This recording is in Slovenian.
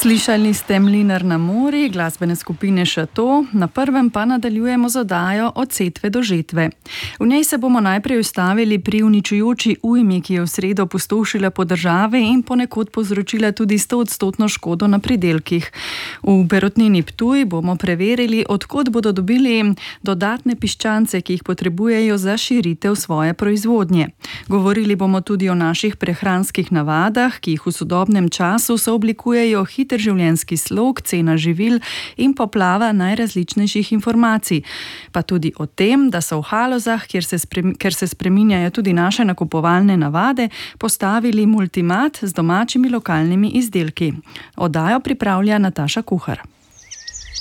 Slišali ste Mlinar na mori, glasbene skupine Šato, na prvem pa nadaljujemo z oddajo Od setve do žetve. V njej se bomo najprej ustavili pri uničujoči ujmi, ki je v sredo pustošila po državi in ponekod povzročila tudi 100% škodo na pridelkih. V Perutnini Ptuj bomo preverili, od kod bodo dobili dodatne piščance, ki jih potrebujejo za širitev svoje proizvodnje. Govorili bomo tudi o naših prehranskih navadah, ki jih v sodobnem času sooblikujejo hiter življenjski slog, cena živil in poplava najrazličnejših informacij. Pa tudi o tem, da so v Halozah, ker se spreminjajo tudi naše nakupovalne navade, postavili multimat z domačimi lokalnimi izdelki. Oddajo pripravlja Nataša Kuhar.